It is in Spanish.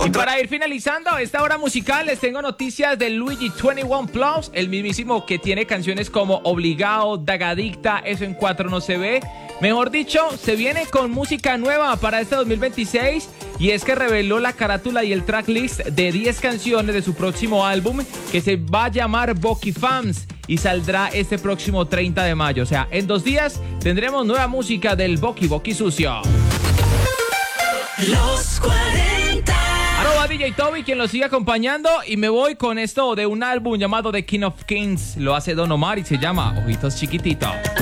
Y para ir finalizando esta hora musical, les tengo noticias de Luigi 21 Plus, el mismísimo que tiene canciones como Obligado, Dagadicta, Eso en 4 no se ve. Mejor dicho, se viene con música nueva para este 2026 y es que reveló la carátula y el tracklist de 10 canciones de su próximo álbum que se va a llamar Boki Fams y saldrá este próximo 30 de mayo. O sea, en 2 días tendremos nueva música del Boki Boki Sucio. Los 40. DJ Toby, quien lo sigue acompañando, y me voy con esto de un álbum llamado The King of Kings. Lo hace Don Omar y se llama Ojitos Chiquititos.